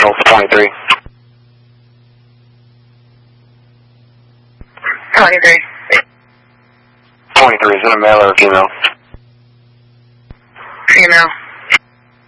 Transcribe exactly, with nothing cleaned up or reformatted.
Central twenty-three. twenty-three. twenty-three, is it a male or a female? Female.